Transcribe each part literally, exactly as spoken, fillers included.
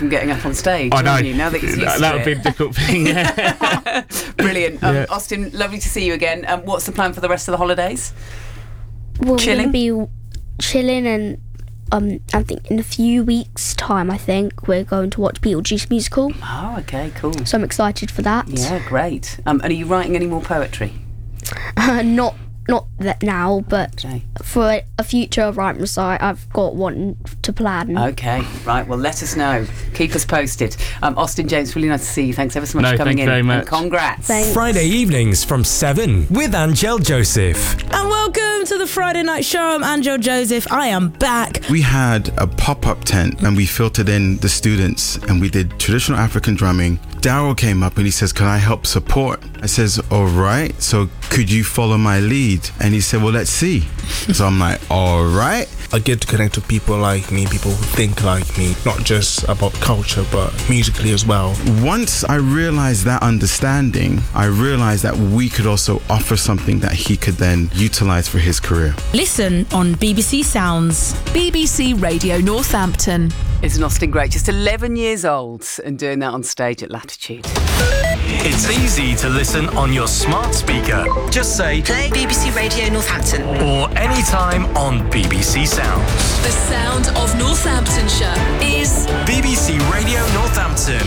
from getting up on stage. I know. You, now that he's used that, to that would it. be a difficult thing. Yeah. Brilliant. Um, Yeah. Austin, lovely to see you again. Um, what's the plan for the rest of the holidays? We're Chilling? going to be chilling, and um, I think in a few weeks' time, I think we're going to watch Beetlejuice musical. Oh, okay, cool. So I'm excited for that. Yeah, great. Um, and are you writing any more poetry? Uh, not not that now, but Okay. for a, a future Write and Recite, I've got one to plan. Okay, right. Well, let us know. Keep us posted. Um, Austin James, really nice to see you. Thanks ever so much No, for coming thank you in. very much. And congrats. Thanks. Friday evenings from seven with Angel Joseph. And welcome to the Friday Night Show. I'm Angel Joseph. I am back. We had a pop-up tent and we filtered in the students and we did traditional African drumming. Daryl came up and he says, can I help support? I says, all right, so could you follow my lead? And he said, well, let's see. So I'm like, all right. I get to connect with people like me, people who think like me, not just about culture, but musically as well. Once I realized that understanding, I realized that we could also offer something that he could then utilize for his career. Listen on B B C Sounds. B B C Radio Northampton. Isn't Austin great? Just eleven years old and doing that on stage at Latitude. It's easy to listen on your smart speaker. Just say Play B B C Radio Northampton. or anytime on B B C Sounds. The sound of Northamptonshire is B B C Radio Northampton.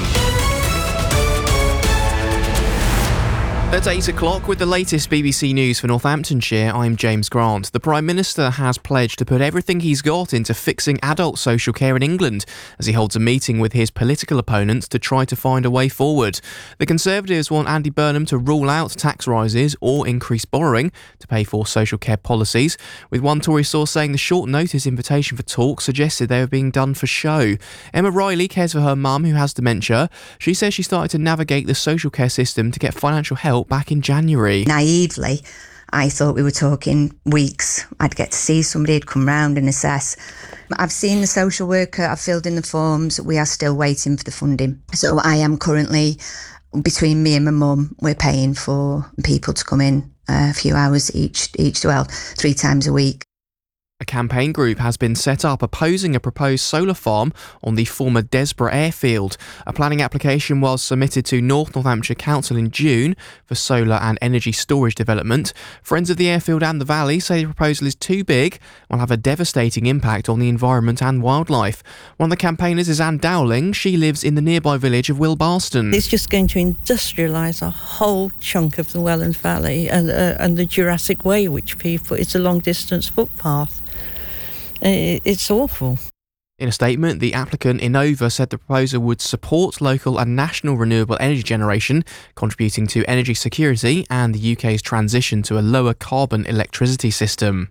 At eight o'clock with the latest B B C News for Northamptonshire, I'm James Grant. The Prime Minister has pledged to put everything he's got into fixing adult social care in England as he holds a meeting with his political opponents to try to find a way forward. The Conservatives want Andy Burnham to rule out tax rises or increase borrowing to pay for social care policies, with one Tory source saying the short notice invitation for talks suggested they were being done for show. Emma Riley cares for her mum who has dementia. She says she started to navigate the social care system to get financial help back in January. Naively, I thought we were talking weeks. I'd get to see somebody, who'd come round and assess. I've seen the social worker, I've filled in the forms, we are still waiting for the funding. So I am currently, between me and my mum, we're paying for people to come in a few hours each, each well, three times a week. A campaign group has been set up opposing a proposed solar farm on the former Desborough airfield. A planning application was submitted to North Northamptonshire Council in June for solar and energy storage development. Friends of the airfield and the valley say the proposal is too big and will have a devastating impact on the environment and wildlife. One of the campaigners is Anne Dowling. She lives in the nearby village of Wilbarston. It's just going to industrialise a whole chunk of the Welland Valley and, uh, and the Jurassic Way, which people, it's a long-distance footpath. It's awful. In a statement, the applicant, Innova, said the proposal would support local and national renewable energy generation, contributing to energy security and the U K's transition to a lower carbon electricity system.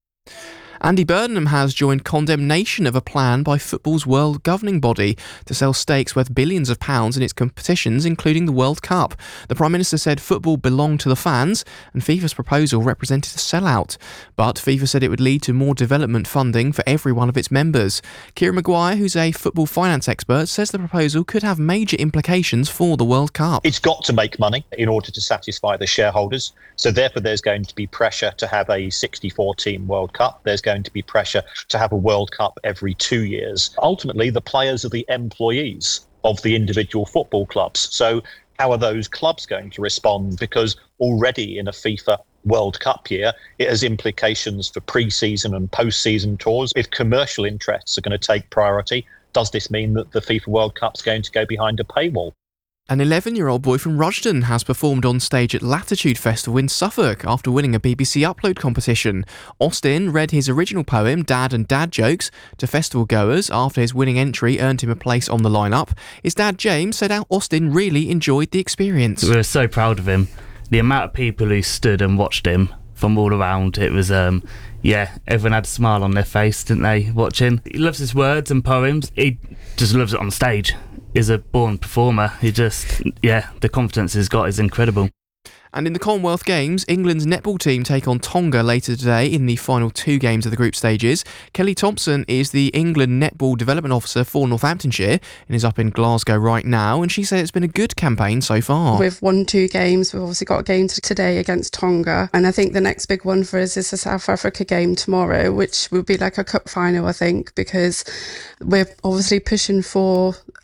Andy Burnham has joined condemnation of a plan by football's world governing body to sell stakes worth billions of pounds in its competitions, including the World Cup. The Prime Minister said football belonged to the fans and FIFA's proposal represented a sellout. But FIFA said it would lead to more development funding for every one of its members. Kieran Maguire, who's a football finance expert, says the proposal could have major implications for the World Cup. It's got to make money in order to satisfy the shareholders. So therefore there's going to be pressure to have a sixty-four team World Cup. There's going to be pressure to have a World Cup every two years. Ultimately, the players are the employees of the individual football clubs. So how are those clubs going to respond? Because already in a FIFA World Cup year, it has implications for pre-season and post-season tours. If commercial interests are going to take priority, does this mean that the FIFA World Cup's going to go behind a paywall? An eleven-year-old boy from Rushden has performed on stage at Latitude Festival in Suffolk after winning a B B C Upload competition. Austin read his original poem, Dad and Dad Jokes, to festival goers after his winning entry earned him a place on the lineup. His dad, James, said how Austin really enjoyed the experience. We were so proud of him. The amount of people who stood and watched him from all around, it was, um, yeah, everyone had a smile on their face, didn't they, watching? He loves his words and poems. He just loves it on stage. Is a born performer. He just, yeah, the confidence he's got is incredible. And in the Commonwealth Games, England's netball team take on Tonga later today in the final two games of the group stages. Kelly Thompson is the England Netball Development Officer for Northamptonshire and is up in Glasgow right now, and she said it's been a good campaign so far. We've won two games. We've obviously got a game today against Tonga, and I think the next big one for us is the South Africa game tomorrow, which will be like a cup final, I think, because we're obviously pushing for